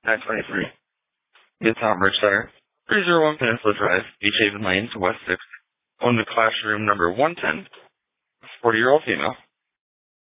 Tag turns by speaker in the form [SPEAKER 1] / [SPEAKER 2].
[SPEAKER 1] 923. Midtown Bridgecenter, 301 Peninsula Drive, Beach Haven Lane, West 6. Owned to classroom number 110. 40-year-old female.